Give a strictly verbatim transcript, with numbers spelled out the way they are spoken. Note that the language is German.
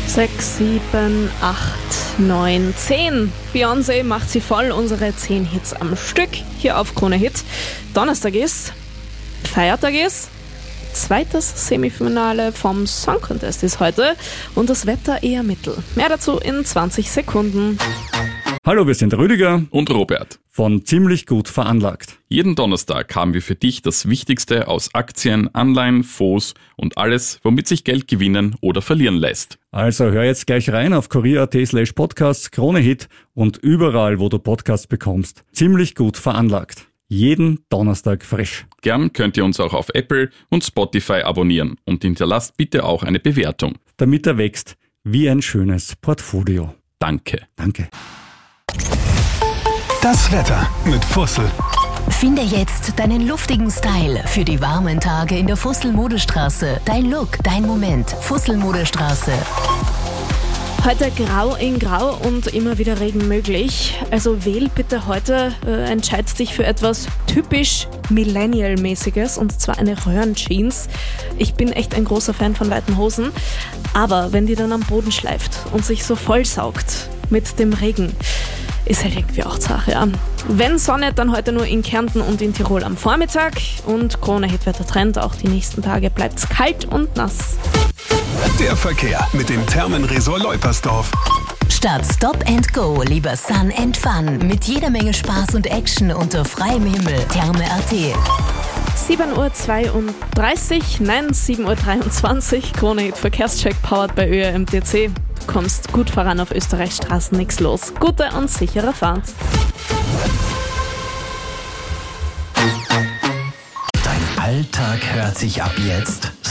sechs, sieben, acht, neun, zehn. Beyoncé macht sie voll, unsere zehn Hits am Stück hier auf Krone Hit. Donnerstag ist, Feiertag ist, zweites Semifinale vom Song Contest ist heute und das Wetter eher mittel. Mehr dazu in zwanzig Sekunden. Hallo, wir sind Rüdiger und Robert von Ziemlich gut veranlagt. Jeden Donnerstag haben wir für dich das Wichtigste aus Aktien, Anleihen, Fonds und alles, womit sich Geld gewinnen oder verlieren lässt. Also hör jetzt gleich rein auf kurier.at slash podcasts, Krone Hit und überall, wo du Podcasts bekommst. Ziemlich gut veranlagt. Jeden Donnerstag frisch. Gern könnt ihr uns auch auf Apple und Spotify abonnieren und hinterlasst bitte auch eine Bewertung. Damit er wächst wie ein schönes Portfolio. Danke. Danke. Das Wetter mit Fussel. Finde jetzt deinen luftigen Style für die warmen Tage in der Fussel-Modestraße. Dein Look, dein Moment. Fussel-Modestraße. Heute grau in grau und immer wieder Regen möglich. Also wähl bitte heute, äh, entscheidet dich für etwas typisch Millennial-mäßiges und zwar eine Röhrenjeans. Ich bin echt ein großer Fan von weiten Hosen, aber wenn die dann am Boden schleift und sich so vollsaugt mit dem Regen, ist halt irgendwie auch Sache, ja. Wenn Sonne, dann heute nur in Kärnten und in Tirol am Vormittag und Krone-Hit-Wetter-Trend, auch die nächsten Tage bleibt's kalt und nass. Der Verkehr mit dem Thermenresort Leupersdorf. Statt Stop and Go, lieber Sun and Fun. Mit jeder Menge Spaß und Action unter freiem Himmel. Therme punkt at. sieben Uhr zweiunddreißig, nein, sieben Uhr dreiundzwanzig. Krone-Hit Verkehrscheck powered bei Ö R M T C. Du kommst gut voran auf Österreichs Straßen, nix los. Gute und sichere Fahrt. Dein Alltag hört sich ab jetzt